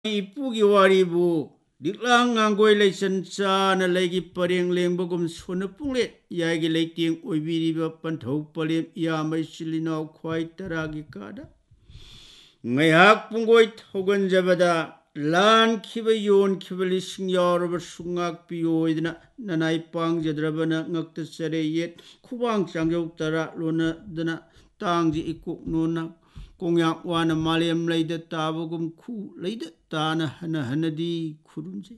Ipugi waribu diklang nganggoy laysan sa na lagi pareng lengbagum sunapunglet yagi layting oibiriba panthau palim yamay silinaw kway taragi kada ngayak punggoy thogan jabada lan kiba yon kiba lising yaraba sungak piyoy dina nanay pang jadrabana ngakta sare yet kubang changyaw tara lona dina tangji ikuk nuna Kongyak wana malayam layda tabagum ku layda tana hana hanadi kurunje.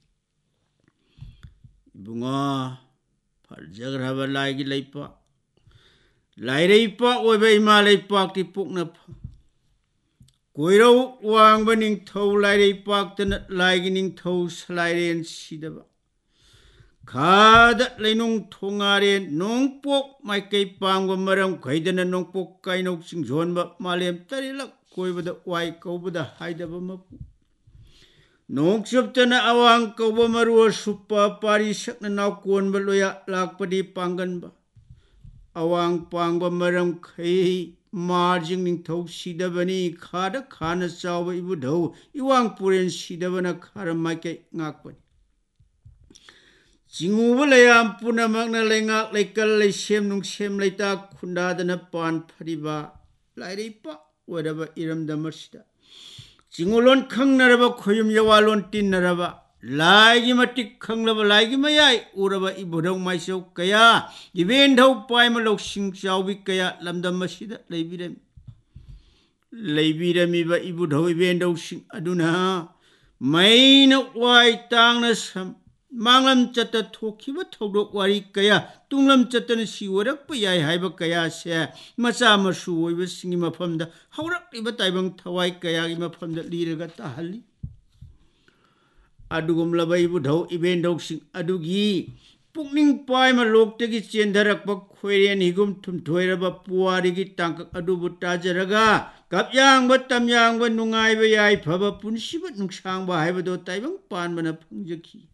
Bunga parjagraba lagi laypa. Laypa oiba ima laypak tipuk na pa. Kuiraw wang ba ning thaw laypak tanat lagi ning thaw salayren sidaba. Kada lainong thongaren nongpok may kay pangwa maram kaidana nongpok kay nok sing zonba malem tarilak koibada wai kaubada haidaba mapu nongsyaptana awang kauba marua supa pari sakna naukon baloya lakpadi panggan ba awang pangwa maram kay marjing ning thau sidabani kada khana sawa ibu dhau iwang puren sidabana kharam may kay ngakpani Jingu layam puna magna lengak lekal lay sem nung sem lay ta kunda dana pan pariba lay ripa wadaba iram damasida Jingulon khang naraba khoyum yawalon tin naraba lagi matik khang laba lagi mayai uraba ibudong maisaw kaya iben daw pay malok sing chawbi kaya lamdam masida laybiram iba ibudaw iben daw sing aduna may na wai tang na sam Manglam chata thokiba thodok wari kaya tunglam chata na siwarak pa yai haiba kaya siya macha masu oiba singi mafamda haurak iba taibang thawai kaya gi mafamda liraga tahali adugum laba ibu dhaw iben dhaw sing adugi pukning pai ma loktagi chendarak pa khoiren higum thum thoiraba puwari gi tangkak adubu tajaraga kapyang ba tamyang ba nungai ba yai phaba punsiba nungsang ba haiba do taibang pan bana phangjakhi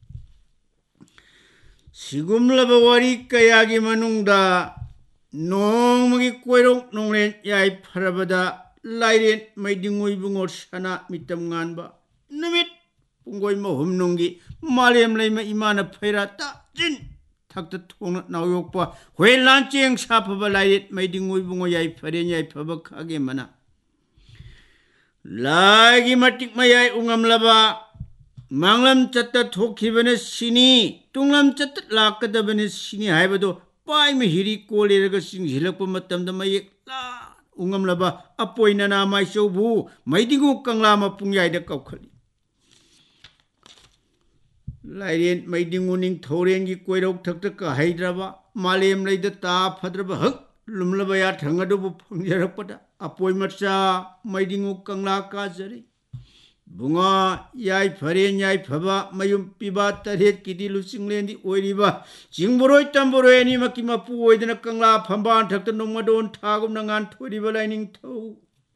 Sigumlaba wari kayagi manungda nongmagi koirong nongren yai parabada lairen maidingoy bungor sana mitam nganba namit punggoy mahum nonggi malem layma imana phaira ta jin thakta thongna nawyokpa hwelan cheng sapaba lairet maidingoy bungo yai pharen yai phaba khage mana lagi matik mayai ungamlaba Manglam chatta thokhibana sini tunglam chatta lakadabana sini haibado pai me hiri koleraga sing hilakpa matamda mayek la ungamlaba apoina na mai sobu maidingu kanglama pungyai da kaukhali Lairen maidingu ning thoren gi koirok thakta ka haidraba malem leida ta phadraba hak lumlaba ya thangadu bu phangjarakpada apoi macha maidingu kangla ka jari Bunga yai pharen yai phaba mayum piba taret kidi lusinglendi oiriba jingboroi tamboroi ani makima pu oidana kangla phamban thakta nongmadon thagum nangan thoriba laining thau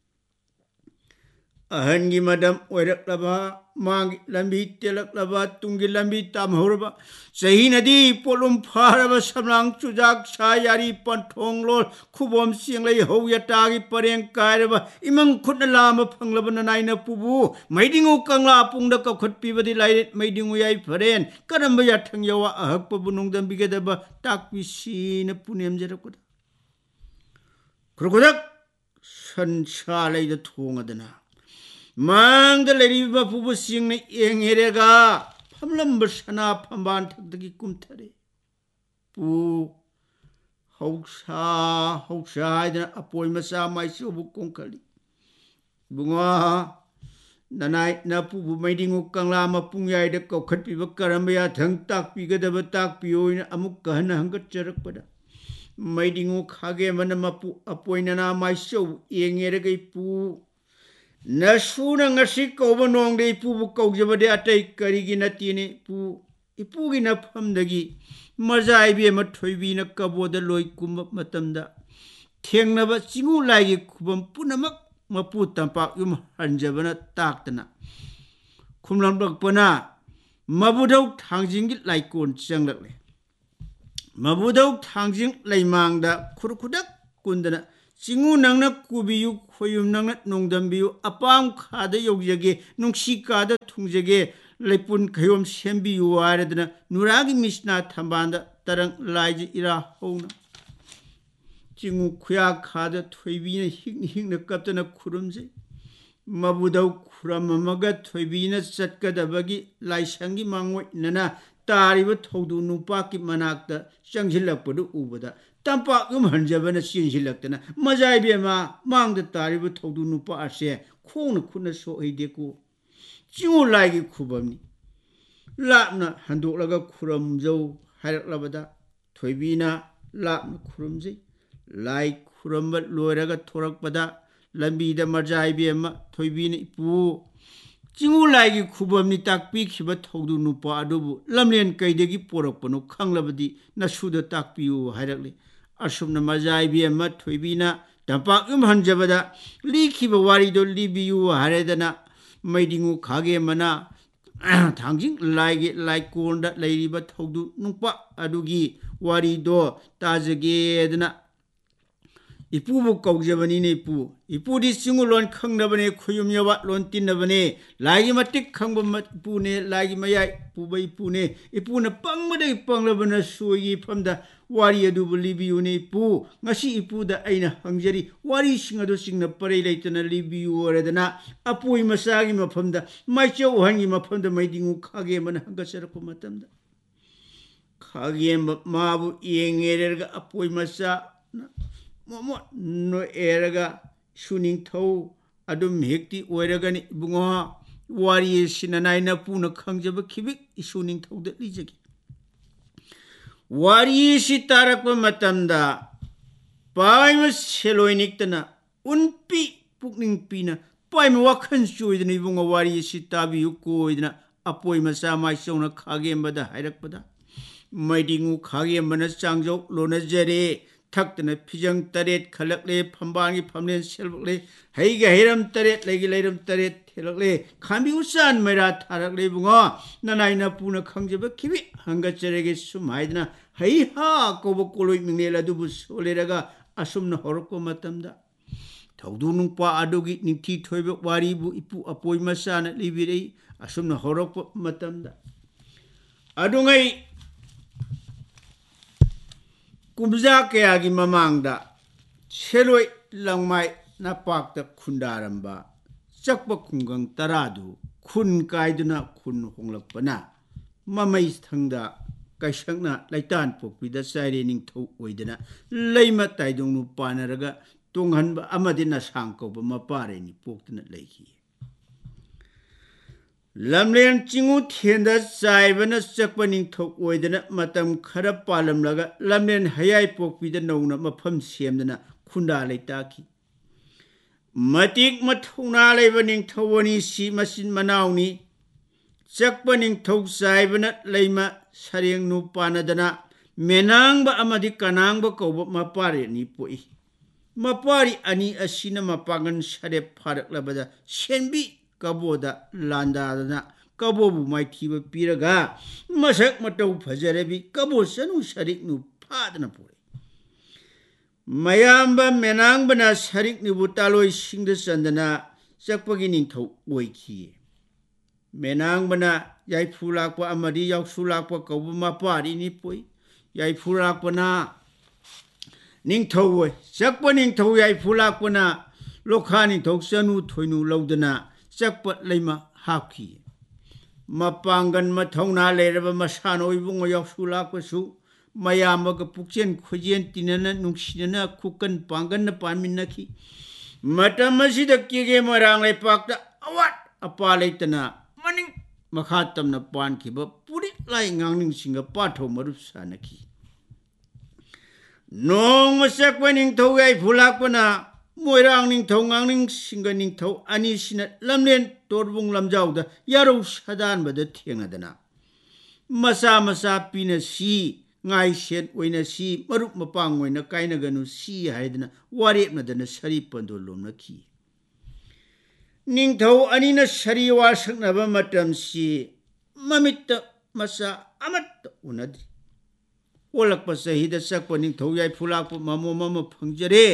ahangi madam oiraklaba mangi lambi telaklaba tungi lambi tamhorba sahi nadi polum pharaba samlang chujak sayari panthonglol khubom singlai hoya tagi pareng kairaba imang khutna lama phanglaba naina pubu maidingu kangla pungda kakhat pibadi lairet maidingu yai pharen karamba yathang yawa ahakpa bunungdam bigedaba takpi sina punem jarakoda krokodak sansa laida thongadana Mang the lady Bapu sing ing erega, Pamlam Basana Pamban Taki Kumtare. Pu Hoksha, Apoimasa, my sobu konkali. Bunga the night Napu maiding Ukanglama Pungai the Kokati Karambia, Tang Tak Pigadaba Tak Pio in Amukana Hanga Cherapada. Maiding Ukage Manamapu, Apoinana, my show, ing erega pu. Nasuna ngasi kauba nong de ipu kau jabade atai karigi natine pu ipu gi na phamdagi mazai bi ma thoibi na kaboda loi kumba matamda thengnaba chingu lagi khubam punamak mapu tampak yum hanjabana taktana khumlam bakpana mabudau thangjing laikon changlakle mabudau thangjing laimangda khurkhudak kundana Chingu nangna kubiyu khoyum nangna nongdambiyu apam khada yojage nungsi kada thungjage lepun khayom sembiyu waredna nuragi misna thambanda tarang laiji ira hona Chingu khuya khada thoibina hikna kaptana khurumje Mabudau kuramamaga thoibina chatkadabagi laisangi mangoi nana tariba thodu nupaki manakta changsilakpadu ubada tampak hanjabana sinsilaktana majai bema mangda tariba thodu nupa ase khona khuna so heideko Chingu laigi khubamni lapna handoklaga khuramjau hairaklabada thoibina lapna khuramje lai khuramba loiraga thorakpada Lambida marjai bema thoibina ipu Chingu laigi khubamni takpi khiba thodu nupa adubu lamlen kaidegi porakpano khanglabadi nasuda takpiu hairakle asumna marjai bema thoibina tampak hanjabada likhiba warido libiyu haredana maidingu khage mana thangjing laigi laikonda leiriba thodu nupa adugi warido tajage Ipu kaujabani ne ipu di singu lon khangnabane khuyum yawa lon tinnabane lagi matik khangba ipu ne lagi mayai puba ipu ne ipu na pangmada panglabana suyi phamda wari adu libiyu ne ipu ngasi ipu da aina hangjari wari singadu singna parei leitana libiyu oredana apui masagi maphamda maichau hangi maphamda maidingu khage man hangasarako matamda khage mabu yengererga apui masa Momo no eraga suning thau adum hekti oiragani bungo wari sinanaina puna khangjaba khibik isuning thau da lijagi wari si tarakpa matamda paima seloinik tana unpi pukning pina paima wakhan choidana bungo wari si tabi koidana apoi masa mai sona khagembada hairakpada maidingu khagembana changjau lonajare Thakna pijang taret khalakle phambangi phamlen selbakle heiga heiram taret legi leiram taret thelakle khambi usan mera tharakle bunga nanaina puna khangjaba khibi hangacharege sumhaidna hei ha kobo koloi mingnela dubu soleraga asumna horko matamda thaudu nungpa adogi ningthi thoiba waribu ipu apoi masana libirei asumna horko matamda adungai Kumza kayagi mamangda Seloi langmai napakta khundaramba Chakpa kungang taradu Khun kaiduna khun honglakpana Mamai thangda Kaisangna laitan pokpida saire ning thau oidana Laima taidongnu panaraga Tunghanba amadina sangkauba mapare ni poktana laiki Lamlen Chingu thienda saibana chakpa ning thok oidana matam khara palamlaga lamlen hayai pokpida nongna mafam semdana khunda leitaki matik mathuna leiba ning thawani si masin manawni chakpa ning thok saibana leima sareng nu panadana menangba amadi kanangba kauba mapare ni poi mapari ani asina mapangan sare pharaklabada senbi Kaboda landadana kabobu maithiba piraga masak matau fajarebi kabo sanu sarik nu phadana pore mayamba menangbana sarik ni butaloi singda sandana chakpagi ningthau oikhi menangbana yaifulakpa amadi yauksulakpa kabu mapari ni poi yaifulakpana ningthau oi chakpa ningthau yaifulakpana lokha ningthau sanu thoinu laudana Chakpa leima hapki Mapangan mathauna leraba masano ibungo yauksulakpasu mayamaga pukchen khujen tinana nungsinana khukan pangan na paminaki matamasida kige marang lepakta awat apalaitana maning makhatamna pankhiba puri lai ngangning singa patho marup sanaki nong masakpa ning thogai phulakpana Moirang ning thau ngang ning singa ning thau ani sina lamlen torbung lamjauda yaro sadan bada thengadana masa masa pina si ngai set oina si marup mapang oina kaina ganu si haidana warepna dana sari pandolomna ki ning thau ani na sari wa saknaba matam si mamitta masa amat unadri olakpa sahida sakpa ning thau yai phulakpa mamo mama phangjare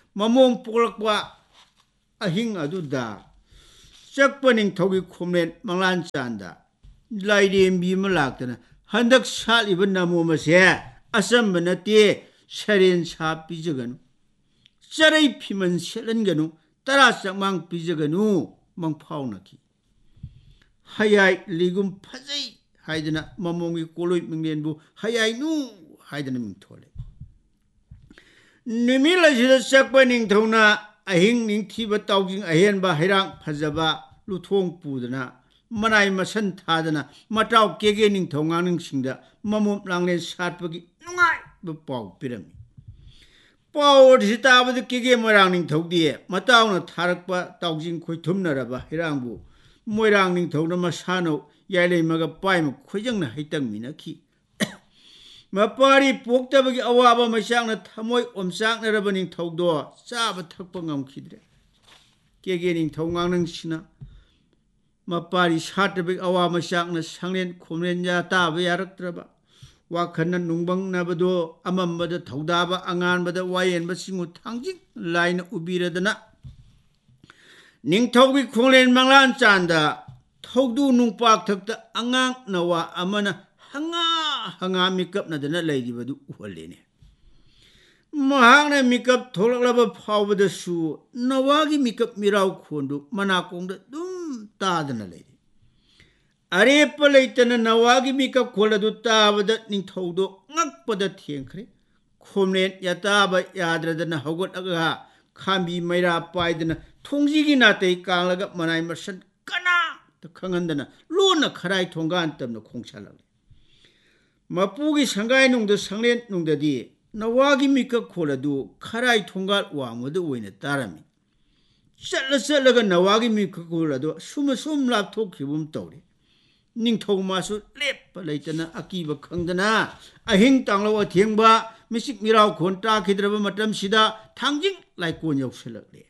มะม่วงปลกว่าอหิงอดุดาจักปนิงทวีคมเลนมังลานจันดาไลเดียมบีมลากตนะฮันดักชาลิบันนามูมาเสียอาสัมบันเตียเชรินชาปิจกันเชริพิมันเชลันกันตราสักมังปิจกันมังพาวนักให้ยัยลิกุมพัซยให้ดนะมะม่วงอีโคลุยมิงเลียนบุให้ยัยให้ดนะมิงทอเลนิมิลจิตสักปนิงทงนาอหิงนิงที่บัตเอาจิงอเห็นบะให้รังพัซบะลุทงปูดนะมันไอมาสันทาดนะมาเจ้าเกเกนิงทงานิงสิงดะมะมุมลังเลนชาติปกินุ่งไงบะปาวปิรมีปาวดิตาบดเกเกมารังนิงทงดีมาเจ้านะทารักปะเจ้าจิงคุยทุ่มนะระบะให้รังบุมวยรังนิงทงนะมาชาโนยายเลยมากะไปมาคุยจังนะให้ตั้งมีนะขี้มาปารีปุกตะบกิอวาบะมาช่างนะทำมวยอมช่างนะระบนิงทงดัวซาบะทักปะงามคิดเรเกเกนิงทงางนังชินะมาปาริชาติเบกอวามาช่างนะช่างเล่นคุมเล่นยาตาเบียรักตระบะว่าขณะนุ่งบังนาบดัวอามัมบดทาวดาบะอ่างานบดวายเอ็นบสิงุทางจิงไลน์อุบิระดนะนิงทองวิคุมเล่นมังลานจันดาทาวดูนุ่งปากทักตะอ่างานนว่าอามันนะหางามิกับนาดนะเลยดีบดูอุเลเนมหางนะมิกับทอลละบะพาวบดสูนว่ากิมิกับมิราวคนดูมนาคงดดุมตาดนะเลยอารีปเลยตนะนว่ากิมิกับคนละดูตาบดนิงทาวดูงักปดเทียงครีคมเนยาตาบยาดระดนะฮกดอักฮะขามบีไม่ราไปดนะทงจิกินาเตยกางละกับมันายมาสันกันนะตะขังอันดนะลูนนะขรายทงกันเต็มนะคงชาลังมาปูกิสังไกนุ่งเดสังเลนนุ่งเดดีนว่ากิมิกับคนละดูขรายทงกันวางมดวยเนตารามิเสร็จแล้วกันนว่ากิมิกับคนละดูสุมลาบทุกข์บุมตัวเลยนิ่งทงมาสุดเล็บไปเลยจนะอากีบขังจนะอหิงตังเราเทียงบ่มิสิกมีเราคนตาคิดระบมาทำสิดาทางจิงไล่กวนยกเสลเลย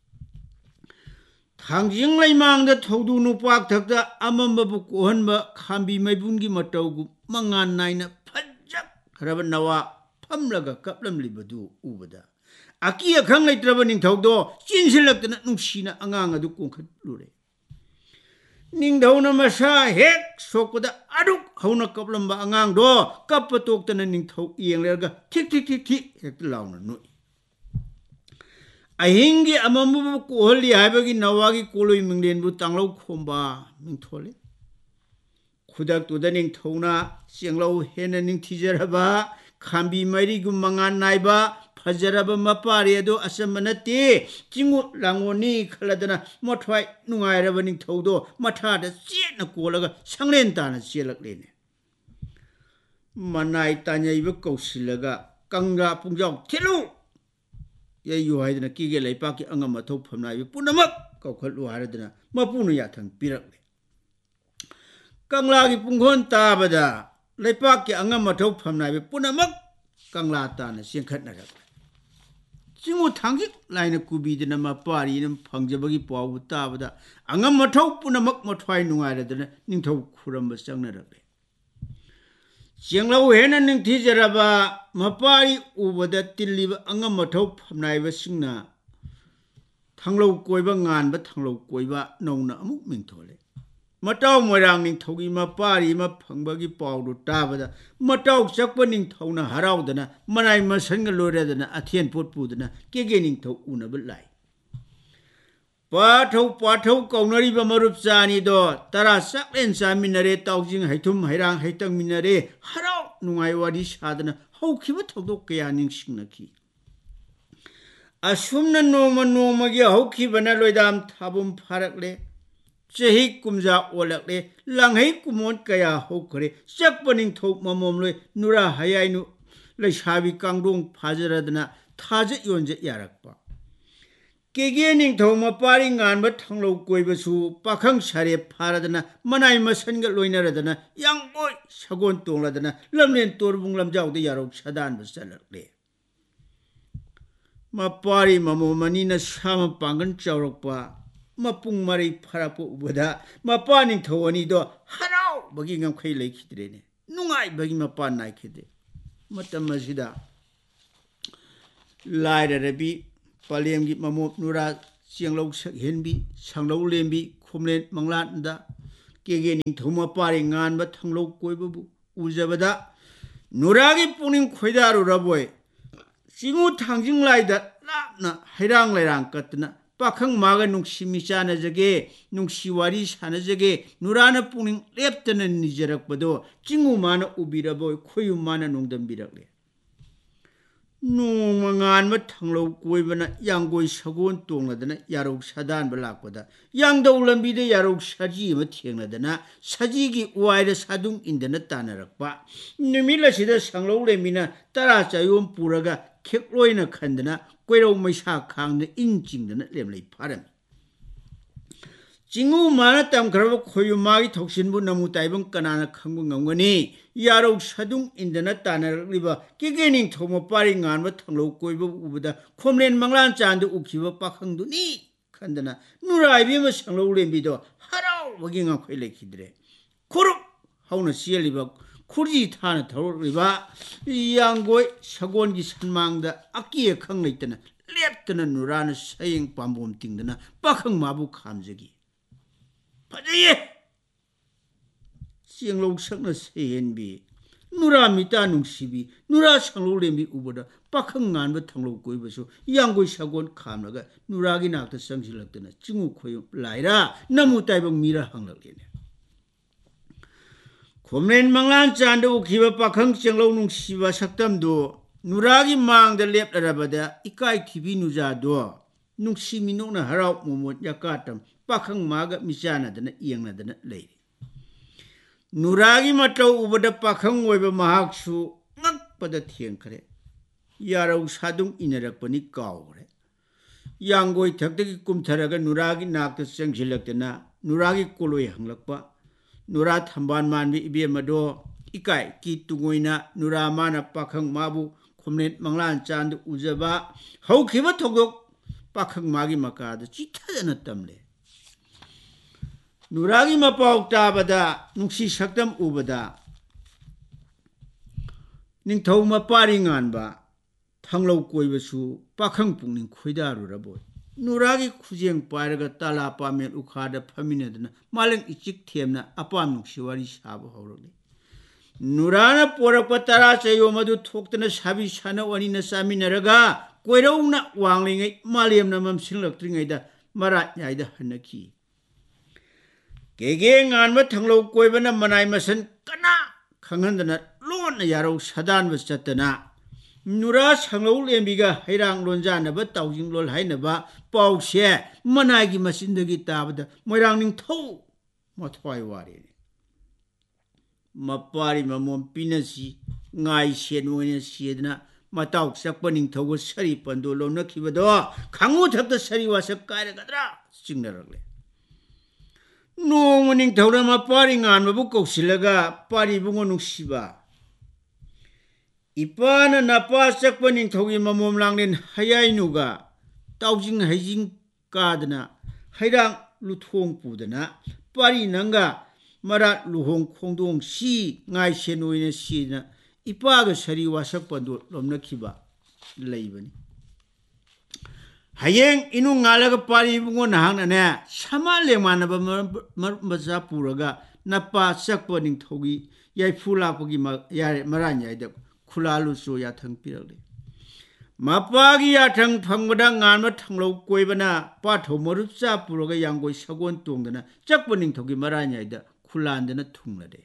ทางจิงไล่มังเดทาวดูนุปากทักตะอามันบบุกหันบะขามบีไม่บุญกิมาเต้ากุมังงานนายนะพันจักระบันนว่าพัมละกะกับลำลิบดูอุบดาอากียขังไล่ตระบันนิงทาวดูจินสิลักตะนุ่งชีนะอ่างดูคงขัดลุเลยนิงดาวนามาชาเฮกโศกดาอดุกเขานักกับลำบะอ่างดูกับประตูตะนันนิงทาวเอียงเลยกะทิกเฮกเหล่านั้นนุ่ยAhingi amamu ko holi haibagi nawagi koloi minglen bu tanglau khomba ming thole khudak tu daning thona singlau hena ning thijaraba khambi mari gu mangan naiba phajaraba mapari ado asamanate jingu langoni khaladana mothwai nungai raba ning thodo matha da chena kolaga sanglen ta na chelak lene manai tanyai ba kausilaga kangra pungjau thilu ya yu hai dana ki ge lai pa ki angam mathau phamnai bi punamak kau khalu har dana mapunu ya thang pirak le kangla gi punghon ta bada lai pa ki angam mathau phamnai bi punamak kangla ta na singkhat na rak jingu thanggi lai na kubi dana ma pari nam phangja bagi paw ta bada angam mathau punamak mathwai nungai dana ningthau khuram ba chang na rak le Jenglau hena ning thijaraba mapari ubada tiliba angam mathau phamnai ba singna thanglo koiba ngan ba thanglo koiba nongna amuk ming thole matau moirang ning thogi mapari ma phangba gi pawdu tabada matau chakpa ning thona harau dana manai ma sanga lore dana athien pot pu dana kege ning thau una ba lai pathau kaunari ba marup chani do tara saklen saminare taujing haithum hairang haitang minare harau nungai wadi sadana haukiba thogdo kya ning singnaki asumna noma gi haukiba na loidam thabum pharakle chehi kumja olakle langhei kumon kaya hokre chakpaning thok mamom loi nura hayainu leisabi kangdong phajaradana thaje yonje yarakpa Kegening thau mapari ngan ba thanglo koiba su pakhang sare pharadana manai masan ga loinaradana yang boy sagon tongladana lamlen torbung lamjau de yarok sadan ba salakle mapari mamomani na sama pangan chawrokpa mapung mari pharapo ubada mapaning thawani do harau bagi ngam khai lai khidrene nungai bagi mapa nai khide matam masida laira rabi Palemgi mamop nura sianglau henbi sanglau lembi khomlen manglanda kege ning thoma pare ngan ba thanglau koibabu ujabada nuragi puning khoidaru raboy singu thangjing laida lapna hairang lairang katna pakhang maga nungsi michana jage nungsi wari sana jage nurana puning leptana nijarak bado jingu mana ubiraboy khoyum mana nungdam birakle nung mangan ma thanglo koibana yanggoi sagon tongladana yarok sadan balakpada yangdau lambida yarok saji ma thengladana sajigi waida sadung indana tanarakpa numila sida sanglo lemina tara chayom puraga khekloina khandana koirau maisa khangna injingdana lemlei pharam jingu mana tamkharaba khoyumagi thoksinbu namu taibang kanana khangbu ngamgani yarok sadung indana tanarakliba kegening thoma pari nganba thanglo koiba ubada khomlen manglan chandu ukhiba pakhangduni khandana nuraibi ma sanglo lembido harau wagi nga khoi lekhidre khuruk hauna sialiba khurji thana thorriba yanggoi sagongi sanmangda akiye khangleitana leptana nurana sayeng pambom tingdana pakhang mabu khamjagi Pajaye siang lo sakna sehenbi nura mita nungsibi nura sanglo lembi ubada pakhang ngan ba thanglo koibasu yanggoi sagon khamlaga nuragi nakta sangsilaktana chingu khoyum laira namu taibang mira hanglaklene khomlen manglan chanda ukhiba pakhang changlo nungsiba saktamdo nuragi mangda leplarabada ikai thibi nujado nungsi minokna harau momot yakatam pakhang maga michana dana iyangna dana leiri nuragi matau ubada pakhang oiba mahaksu ngakpada thengkhare yarau sadung inarakpani kawre yanggoi thaktagi kumtharaga nuragi nakta changsilaktana nuragi koloi hanglakpa nura thamban manbi ibemado ikai ki tungoina nura mana pakhang mabu khomlet manglan chandu ujaba haukhiba thogok pakhang magi makada chithadana tamle nuragi mapau tabada nungsi saktam ubada ningthau mapari nganba thanglo koibasu pakhang pungning khoidaru raboy nuragi khujeng pairaga tala pamel ukhada phaminadana maleng ichik themna apam nungsi wari saba hawrole nurana porakpa tara chayo madu thoktana sabi sana wanina saminaraga koirauna wanglingai malemna mamsinlaktringaida marat nyaida hanaki Kege nganba thanglo koibana manai masan kana khanghandana lonna yarau sadan basatana nura sanglo lembiga hairang lonjana ba taujing lol hainaba pause manai gi masindagi tabada moirang ning thau mathwai wari mapari mamom pinasi ngai senwene siedna matau sakpaning thogo sari pando lona khibado khangu thapta sari wasak kairagadra singnaragle Nong ning thawra ma pari ngan mabu kausilaga pari bungo nungsiba ipana napa sakpa ning thawi mamom langlen hayainuga taujing haijing kadana hairang luthong pudana pari nanga marat luhong khongdong si ngai senoina sina ipaga sari wasak pando lomna khiba leibani Hayeng inu ngalaga pari bungo nahang na sama lemana ba maza puraga napa sakpa ning thogi yai phula pagi yare maranya ida khulalu so ya thang pirale mapagi ya thang phangbada nganma thanglo koibana pa thomaru cha puraga yanggoi sagon tongdana chakpa ning thogi maranya ida khulandana thunglade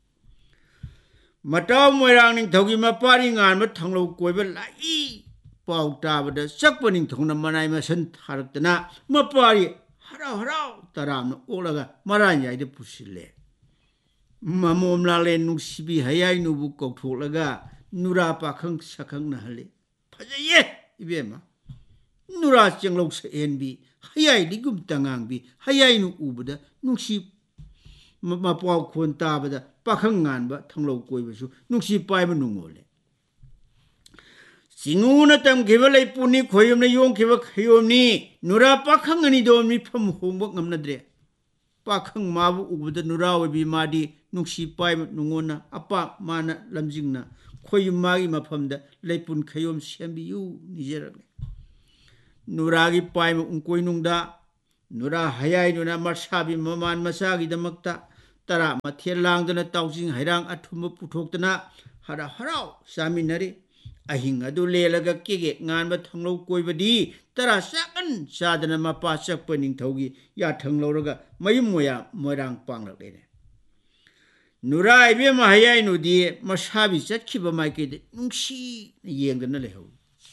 mataw moirang ning thogi mapari nganma thanglo koiba lai pau tabada sakpaning thongna manai masan tharaktana mapari harau harau taramna olaga maranya ide pusille mamom lale nungsibi hayai nubu kokthlaga nura pakhang sakhang na hale phajaye ibema nura chenglo sa enbi hayai ligum tangangbi hayai nu ubada nungsi mapau khon tabada pakhang nganba thanglo koibasu nungsi paiba nungole Singuna tam givalai puni khoyum na yong kiva khayom ni nura pakhang ani do mi pham hongba ngamnadre pakhang mabu ubada nura wabi madi nungsi pai nungona apa mana lamjingna khoyum magi maphamda leipun khayom sembi yu nijerale नुरागी पाइम उंकोइनुंगदा नुरा हयाइनुना मसाबी ममान मसागी दमक्ता तरा मथेल लांगदना ताउजिंग हैरांग अथुम पुथोक्तना हरा हराव सामिनरी अहिंग अदु लेलगा केगे nganba thanglo koibadi tara sakan sadana mapa sakpa ningthaugi ya thangloroga mayum moya moirang panglakle नुरा इबे महयाय नुदी मसाबी चटखिबा माइके नुंसी येंगदना लेहौ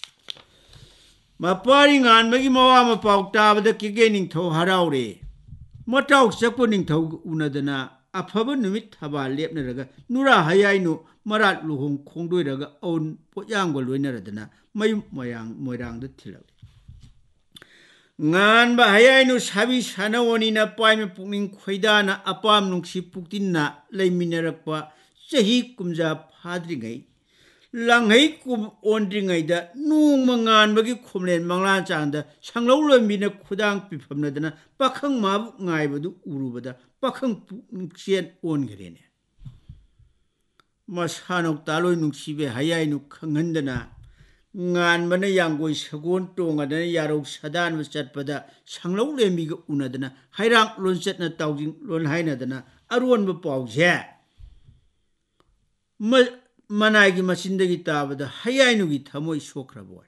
मपारी nganbagi mawa mapaw tabada kige ningthau haraure mataw sakpo ningthau unadana afaba numit thaba lepnaraga नुरा हयायनु मरात लुहों खोंदोइरागा औन पोयांगो लोइनारदना mayum moyang moirangda thilak nganba hayaynu sabi sanawonina paime pukning khoidana apam nungsi puktinna leiminerakpa chahi kumja phadringai langhai kum ondringai da nung manganbagi khomlen manglan changda sanglau lombina khudang pifamnadana pakhang mabu ngaibadu urubada pakhang puksen ongrene masanok taloi nungsibe hayaynu khanghandana nganbana yanggoi sagon tongadana yarok sadan chatpada sanglau lembiga unadana hairang lonchatna taujing lon hainadana aronba pawje manaygi masindagi tabada hayaynugi thamoi sokraboy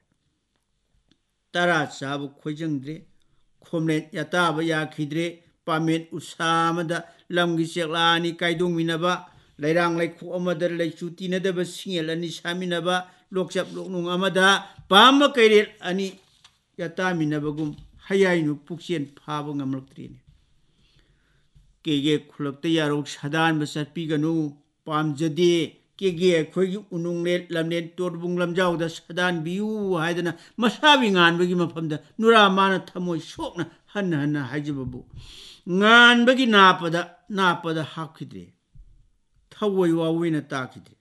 tara chabu khoijangdre khomlen yataba yakhidre pamen usamada lamgi cheklani kaidong minaba lairang laikhu amada laichu tinadaba singel ani saminaba lokchap loknung amada pama kairel ani yata minabagum hayaynu puksen phaba ngamlaktrine kege khulakta yarok sadan basatpiganu pamjade kege khoigi unungle lamnen torbung lamjawda sadan biu haidana masabi nganbagi mafamda nura mana thamoi sokna hanna haijababu nganbagi napada hakhidre thawoi wawina takidre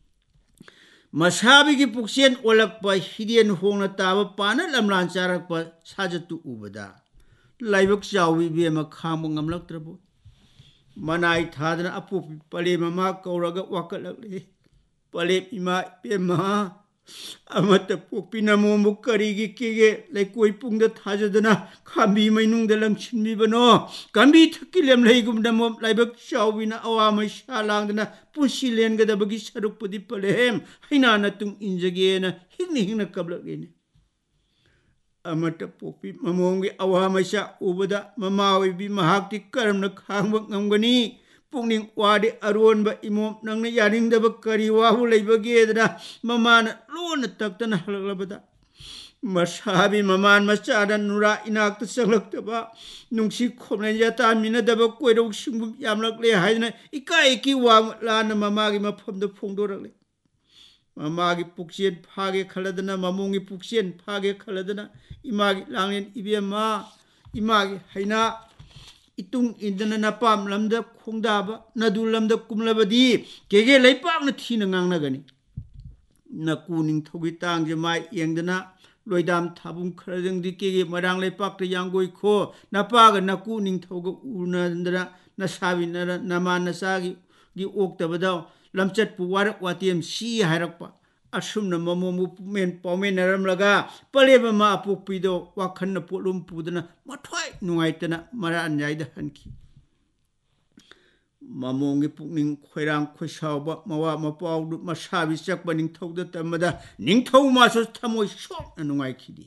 masabi ki puksen olakpa hidien hongna taba pana lamlan charakpa sajatu ubada laibak chawi be ma kham ngamlaktrabo manai thadana apu pale mama kauraga wakalakle pale ima pema amata pupina momu karigi kege lekoi pungda thajadana khambi mainungda langchinmi bano kambi thakilem leigum damom laibak chawina awamai shalangdana pusilen gada bagi sarupudi palem haina natung injagena hingna kablagene amata popi mamongi awamai sha ubada mamawi bi mahakti karamna khangba ngamgani pungning wadi aronba imom nangna yaringdaba kari wahu leibagedana mamana lona taktana halaglabada masabi maman machada nura inakta sanglakdaba nungsi khomlen yata minadaba koirok singum yamlakle haidana ikai wa lana mamagi mafamda phongdorakle mamagi puksen phage khaladana mamongi puksen phage khaladana imagi langlen ibema imagi haina itung indana napam lamda khongdaba nadu lamda kumlabadi kege leipakna thina ngangnagani nakuning thogi tangje mai yengdana loidam thabum kharajangdi kege marang leipakta yanggoi kho napaga nakuning thoga unandra nasabinara namanasagi gi oktabada lamchat pu warak watiem si hairakpa asumna mamomu men paumen naramlaga paleba ma apukpido wakhanna polum pudana mathwai nungaitana mara anyaida hanki mamongi pukning khoirang khoisawba mawa mapawdu masabi chakba ningthauda tamada ningthau maso thamoi sok nungai khidi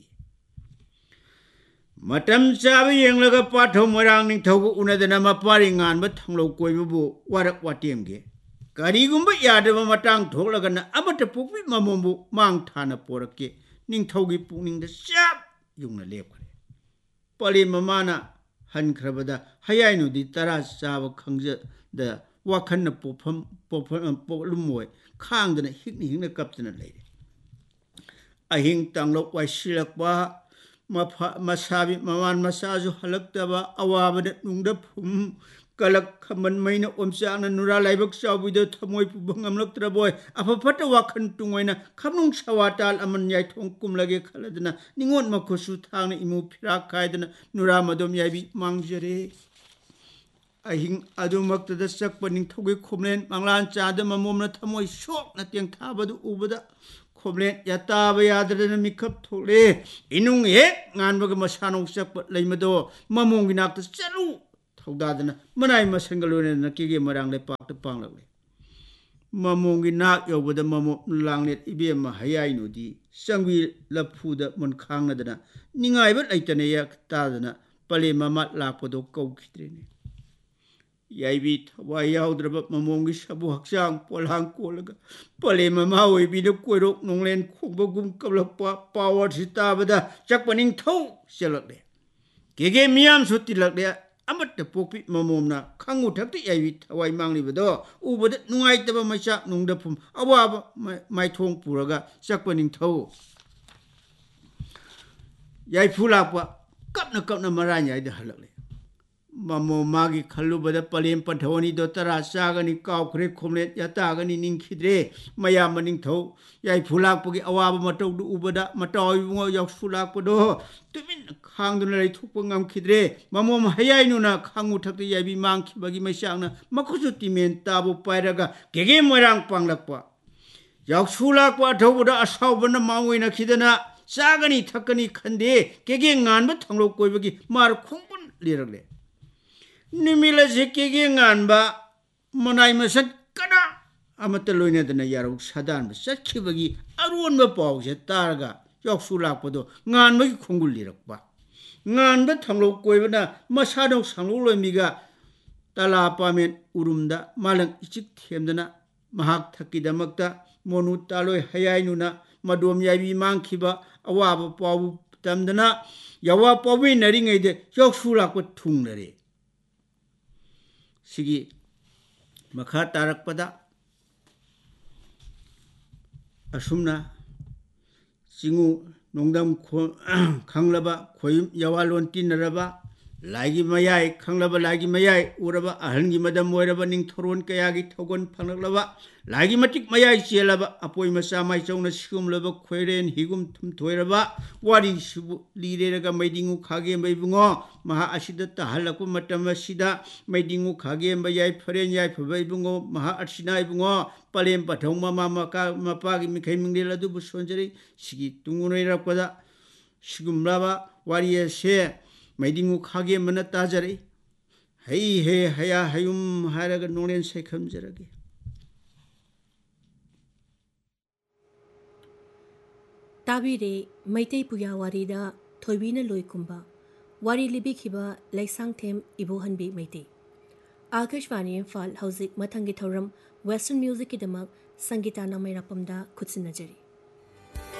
matam chabi yenglaga pathau marang ningthaugu unadana mapari nganba thanglo koibubu warak watemge karigumba yadaba matang thoklagana amata pukpi mamombu mang thana porake ningthaugi pukningda chap yungna lepkhare pali mamana hankrabada hayaynu di tara chaba khangja da wakhanna polumoi khangdana hingna kaptana leire ahing tanglok waisilakba masabi maman masaju halaktaba awabada nungda phum kalak khaman maina omchana nura laibak chawbido thamoi pubangamlaktraboy afapata wakhan tungoina khamnung sawatal aman yai thong kumlage khaladna ningon makhosu thangna imu phira khaidna nura madom yaibi mangjare ahing adumaktada sakpa ningthogi khomlen manglan chada mamomna thamoi sok na teng thabadu ubada คมเลนยาตาบยาดรนมิขับทุเลอินุงเฮงานบกมาชานงเสกเลยมาดูมามงกินักตเจลูทาวดาดนะมันไอมาเซงกลูเนนักเกี่ยมารังเลปากตปังเลยมามงกินักยาวดมามลังเลอีเบียมาหายนูดีสังวีลับพูดมันค้างนะนี่ไงบัดไอตเนียกตาดนะปลีมามัดลาปดกกคิดเรนยายบิดวายาวดรบมามงกิชบุหักช่างปอลังโกลกปลีมามาวิบิดกวยรกนงเลนคงบกุมกับลับปาวสิตาบดาจักปนิงเท่าเสลักเดเกมียามสุดที่ลักเดอามัดตะปกปิมามมนะขังอุทักที่ยายบิดวายมังลิบดออุบดนุ่งไอตะบไม่ชักนุ่งดะพุมอาวาไม่ทงปูรกะจักปนิงเท่ายายฟูลากว่ากับนะมารายายเดฮัลเลยมามมากิขลุบดปลีมปัทวนีดตราสากันิกาวคริคมเลยาตากันินิงคิดเรมายามันนิงเท่ายายฟูลากปกิอาวาบมาตกดูอุบดมาตอยงอยกฟูลากปดอตุมินข้างดุนเลยทุกปงามคิดเรมามหายายนูนะข้างอุทักที่ยายบิมังคิบกิไม่ช่างนะมาคุสุติเมนตาบุไปรกะเกมรังปังลักปะยกฟูลากปะทวดอาสาวบนมาวินะคิดนะสากันิทักกันิขันเดเกงานบัดทั้งโลกโกยบกิมาร์คงบุนเลียรกเลยนี่มีละสิเกงานบะมันไอมาสักกันนะอามาตลอยเนี่ยแต่นายารุกสัดานบสักขีบกิอารมณ์มาปอกเสตารกะยกสุลากปดงานไม่คงกุลีรักปะงานบัดทั้งโลกโกยบนะมาชาดงสังโลเลยมีกะตลาปาเมนอุรุมดะมาลังอิจิกเทียมดนะมหักทักกิดามักตะมนุตาลอยหายายนุนะมาดวมยายบีมังคิบะอาวาบปาวตามดนะยาวปาวินนริงไงเดยกสุลากปทุงนรีสิกิมาขาตารักปดะอาสมนะสิงูนงดำขังละบะขวยยาวลวนตินระบะลายกิมายขังละบะลายกิมายอุระบะอาหันกิมาดามวยระบะนิงทรวนกายากิทกอนพังละบะลายกิมาติกมายเสียละบะอภัยมาสามัยจงนะชิกุมละบะขวยเรนหิกุมทุมถวยระบะวาริชิบุลีเรระกไม่ดิงูขาเกมไปบุงอมหาอาชิดตาฮัลกุมัตมาชิดาไม่ดิงูขาเกมไปยายเฟรนยายไปบุงอมหาอาชินายบุงอปเลมปะทงมาปากิมิใครมึงเดลดูบุษวนจริสิกิตุงุนเรระกวดาชิกุมละบะวาริเชไม่ดิงูขาเกมมันตาจริเฮ้ฮยาฮยุมหายระกันนงเลนใส่คำจระกีตาบีเรไม่เตยปุยาวารีดาถอยวินลอยคุมบาวารีลิบิขิบะไลสังเทมอิโบฮันบีไม่เตยอาคาชวานีฟาลเฮาซิกมาทังกิทอรัมเวสเทิร์นมิวสิกกิดมักสังกีตานาไม่รับปมดาคุดสินนจรี